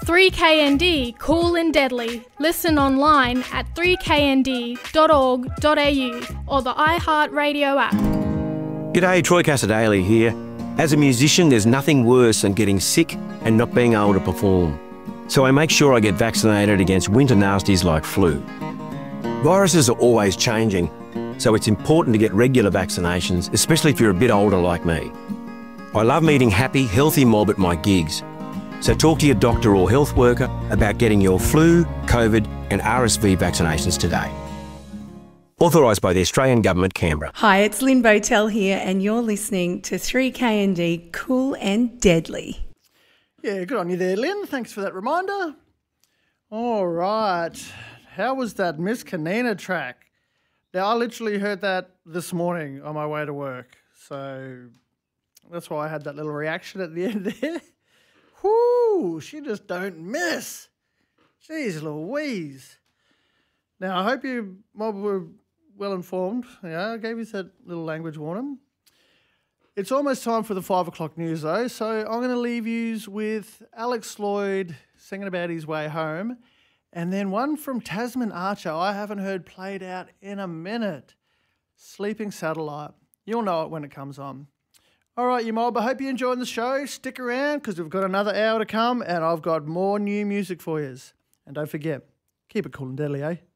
3KND Cool and Deadly. Listen online at 3knd.org.au or the iHeartRadio app. G'day, Troy Cassadaly here. As a musician, there's nothing worse than getting sick and not being able to perform. So I make sure I get vaccinated against winter nasties like flu. Viruses are always changing, so it's important to get regular vaccinations, especially if you're a bit older like me. I love meeting happy, healthy mob at my gigs. So talk to your doctor or health worker about getting your flu, COVID and RSV vaccinations today. Authorised by the Australian Government, Canberra. Hi, it's Lynn Botel here and you're listening to 3KND Cool and Deadly. Yeah, good on you there, Lynn. Thanks for that reminder. All right. How was that Miss Kanina track? Now, I literally heard that this morning on my way to work. So that's why I had that little reaction at the end there. Whoo, she just don't miss. Jeez Louise. Now, I hope you were well informed. Yeah, I gave you that little language warning. It's almost time for the 5 o'clock news, though, so I'm going to leave you with Alex Lloyd singing about his way home, and then one from Tasman Archer I haven't heard played out in a minute, Sleeping Satellite. You'll know it when it comes on. All right, you mob, I hope you're enjoying the show. Stick around because we've got another hour to come, and I've got more new music for you. And don't forget, keep it cool and deadly, eh?